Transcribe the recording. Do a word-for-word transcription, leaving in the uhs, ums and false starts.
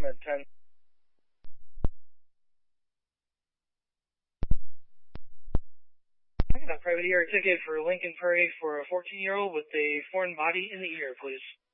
at ten. I got a private ear ticket for Lincoln Prairie for a fourteen-year-old with a foreign body in the ear, please.